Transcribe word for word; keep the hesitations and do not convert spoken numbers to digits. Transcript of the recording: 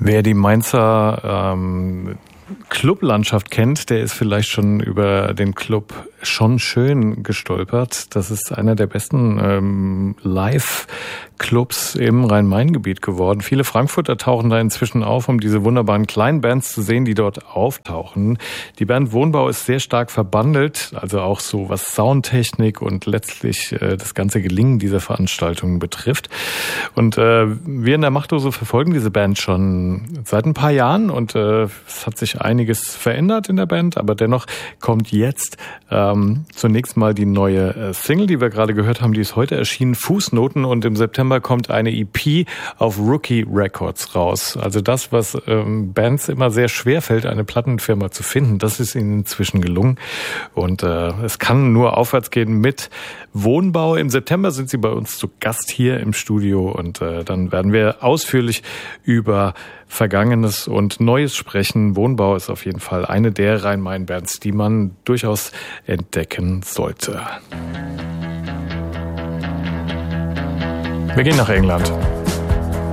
Wer die Mainzer ähm, Clublandschaft kennt, der ist vielleicht schon über den Club Schon Schön gestolpert. Das ist einer der besten ähm, Live-Clubs im Rhein-Main-Gebiet geworden. Viele Frankfurter tauchen da inzwischen auf, um diese wunderbaren kleinen Bands zu sehen, die dort auftauchen. Die Band Wohnbau ist sehr stark verbandelt, also auch so was Soundtechnik und letztlich äh, das ganze Gelingen dieser Veranstaltungen betrifft. Und äh, wir in der Machtdose verfolgen diese Band schon seit ein paar Jahren und äh, es hat sich einiges verändert in der Band, aber dennoch kommt jetzt ähm, zunächst mal die neue äh, Single, die wir gerade gehört haben, die ist heute erschienen, Fußnoten, und im September kommt eine E P auf Rookie Records raus. Also das, was ähm, Bands immer sehr schwer fällt, eine Plattenfirma zu finden, das ist ihnen inzwischen gelungen und äh, es kann nur aufwärts gehen mit Wohnbau. Im September sind sie bei uns zu Gast hier im Studio und äh, dann werden wir ausführlich über Vergangenes und Neues sprechen. Wohnbau ist auf jeden Fall eine der Rhein-Main-Bands, die man durchaus entdecken sollte. Wir gehen nach England.